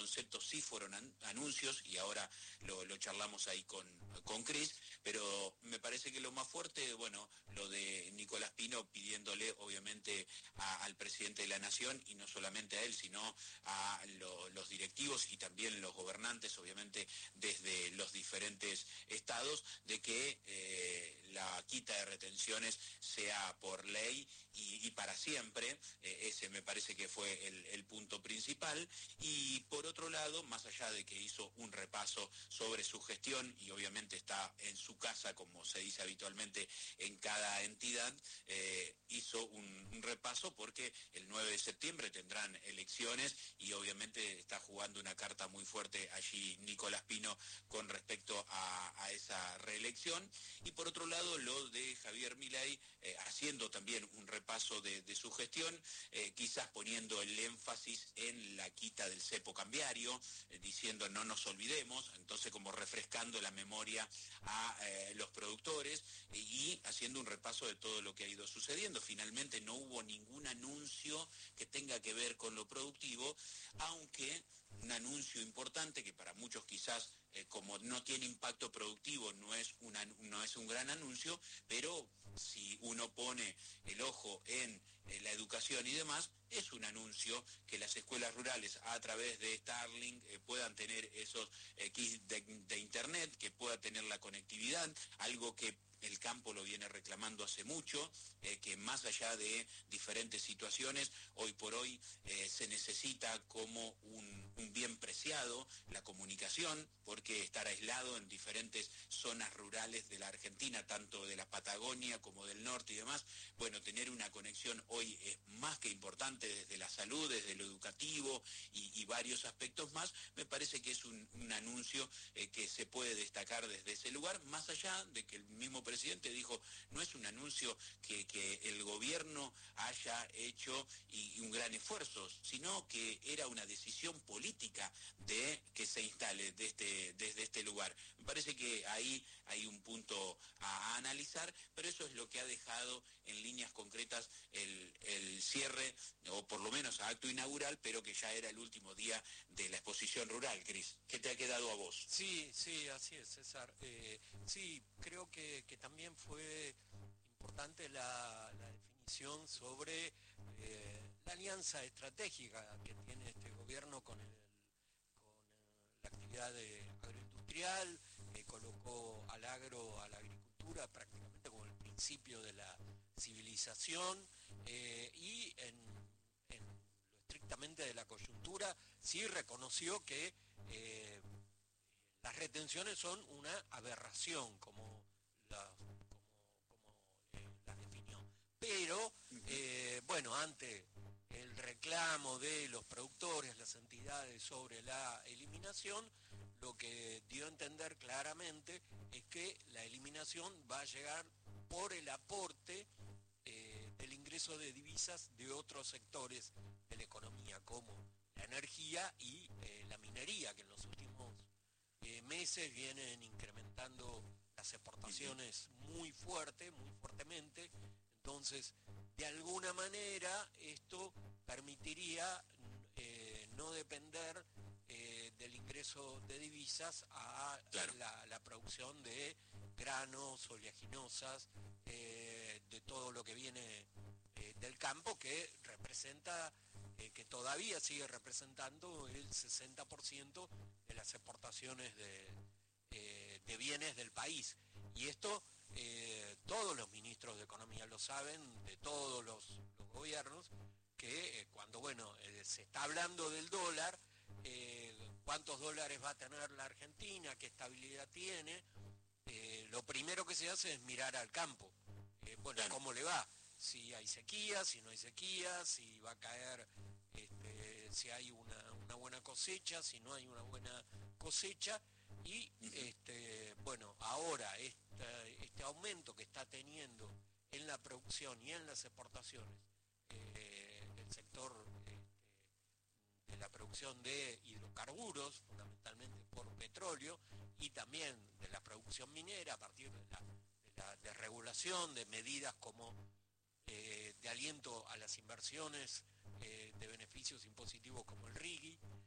concepto sí fueron anuncios, y ahora lo charlamos ahí con Cris, pero me parece que lo más fuerte, bueno, lo de Nicolás Pino pidiéndole obviamente al presidente de la Nación, y no solamente a él, sino a los directivos y también los gobernantes, obviamente desde los diferentes estados, de que la quita de retenciones sea por ley y para siempre. Ese me parece que fue el punto principal. Y por otro lado, más allá de que hizo un repaso sobre su gestión, y obviamente está en su casa, como se dice habitualmente en cada entidad, hizo un repaso porque el 9 de septiembre tendrán elecciones, y obviamente está jugando una carta muy fuerte allí Nicolás Pino con respecto a esa reelección. Y por otro lado, lo de Javier Milei, haciendo también un repaso de su gestión, quizás poniendo el énfasis en la quita del cepo cambiario, diciendo no nos olvidemos, entonces como refrescando la memoria a los productores, y haciendo un repaso de todo lo que ha ido sucediendo. Finalmente no hubo ningún anuncio que tenga que ver con lo productivo, aunque un anuncio importante que para muchos quizás, como no tiene impacto productivo, no es un gran anuncio, pero si uno pone el ojo en la educación y demás, es un anuncio que las escuelas rurales a través de Starlink puedan tener esos kits de internet, que pueda tener la conectividad, algo que el campo lo viene reclamando hace mucho, que más allá de diferentes situaciones, hoy por hoy se necesita como un bien preciado la comunicación, porque estar aislado en diferentes zonas rurales de la Argentina, tanto de la Patagonia como del norte y demás, bueno, tener una conexión hoy es más que importante desde la salud, desde lo educativo y varios aspectos más. Me parece que es un anuncio que se puede destacar desde ese lugar, más allá de que el mismo presidente dijo, no es un anuncio que el gobierno haya hecho y un gran esfuerzo, sino que era una decisión política de que se instale desde este lugar. Me parece que ahí hay un punto a analizar, pero eso es lo que ha dejado en líneas concretas el cierre, o por lo menos a acto inaugural, pero que ya era el último día de la exposición rural. Cris, ¿qué te ha quedado a vos? Sí, sí, así es, César. Sí, creo que también fue importante la definición sobre la alianza estratégica que tiene este gobierno con la actividad agroindustrial, colocó al agro, a la agricultura prácticamente como el principio de la civilización, y en lo estrictamente de la coyuntura sí reconoció que las retenciones son una aberración, como las definió. Pero, bueno, ante el reclamo de los productores, las entidades sobre la eliminación, lo que dio a entender claramente es que la eliminación va a llegar por el aporte del ingreso de divisas de otros sectores de la economía, como la energía y la minería, que en los últimos meses vienen incrementando las exportaciones muy fuertemente. Entonces, de alguna manera, esto permitiría no depender del ingreso de divisas a Claro. la producción de granos, oleaginosas, de todo lo que viene del campo, que representa, que todavía sigue representando el 60% de las exportaciones de bienes del país. Y esto todos los ministros de Economía lo saben, de todos los gobiernos, que cuando se está hablando del dólar, cuántos dólares va a tener la Argentina, qué estabilidad tiene, lo primero que se hace es mirar al campo. Claro. ¿Cómo le va? Si hay sequía, si no hay sequía, si va a caer, si hay una buena cosecha, si no hay una buena cosecha. Y ahora este aumento que está teniendo en la producción y en las exportaciones, el sector de la producción de hidrocarburos, fundamentalmente por petróleo, y también de la producción minera a partir de la desregulación, de medidas como de aliento a las inversiones, de beneficios impositivos como el RIGI,